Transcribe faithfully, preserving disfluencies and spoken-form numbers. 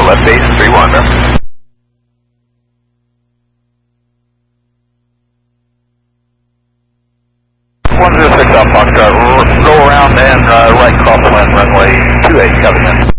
left base, three one, man. one zero six Alpha Foxtrot, roll around and uh, right cross wind runway two eight, copy, man.